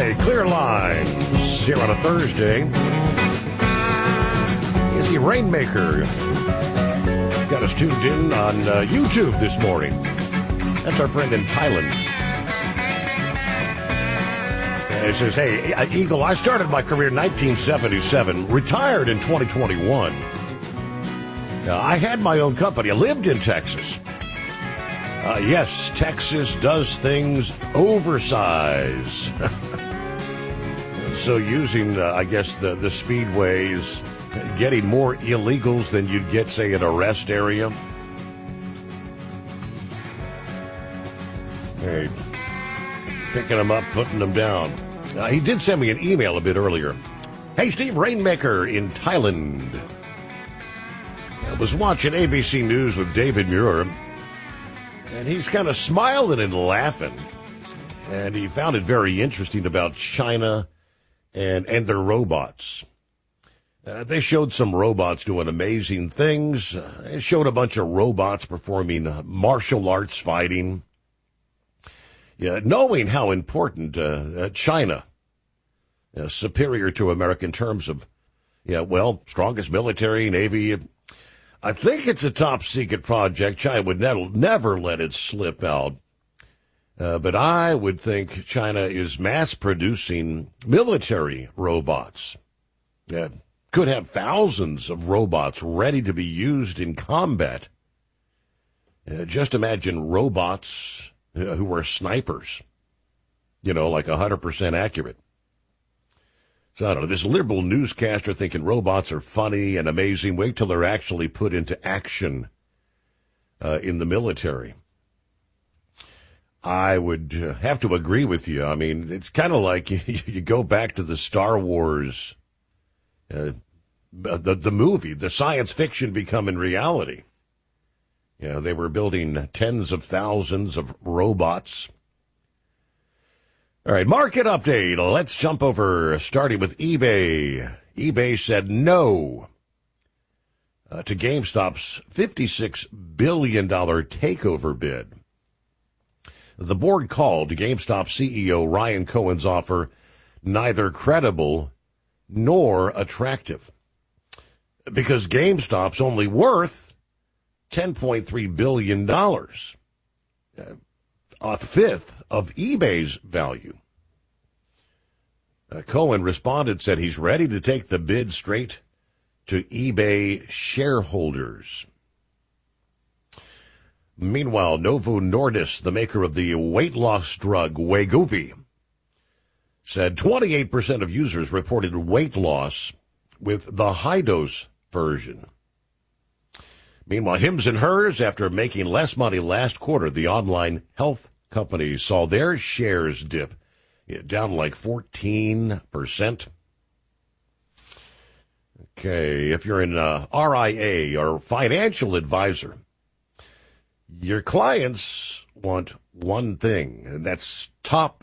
Okay, clear lines here on a Thursday. Is the Rainmaker got us tuned in on YouTube this morning? That's our friend in Thailand. And he says, hey, Eagle, I started my career in 1977, retired in 2021. I had my own company. I lived in Texas. Yes, Texas does things oversized. So using, I guess, the speedways, getting more illegals than you'd get, say, in a rest area. Hey, picking them up, putting them down. He did send me an email a bit earlier. Hey, Steve, Rainmaker in Thailand. I was watching ABC News with David Muir, and he's kind of smiling and laughing. And he found it very interesting about China and their robots. They showed some robots doing amazing things. They showed a bunch of robots performing martial arts fighting. Yeah, knowing how important China, superior to America in terms of, strongest military, Navy. I think it's a top secret project. China would never let it slip out. But I would think China is mass producing military robots. Could have thousands of robots ready to be used in combat. Just imagine robots who are snipers, like 100% accurate. So I don't know, this liberal newscaster thinking robots are funny and amazing. Wait till they're actually put into action in the military. I would have to agree with you. I mean, it's kind of like you go back to the Star Wars, the movie, the science fiction becoming reality. They were building tens of thousands of robots. All right, market update. Let's jump over, starting with eBay. eBay said no to GameStop's $56 billion takeover bid. The board called GameStop CEO Ryan Cohen's offer neither credible nor attractive, because GameStop's only worth $10.3 billion, a fifth of eBay's value. Cohen responded, said he's ready to take the bid straight to eBay shareholders. Meanwhile, Novo Nordisk, the maker of the weight loss drug Wegovy, said 28% of users reported weight loss with the high-dose version. Meanwhile, Hims and Hers, after making less money last quarter, the online health companies saw their shares dip, down like 14%. Okay, if you're an RIA or financial advisor, your clients want one thing, and that's top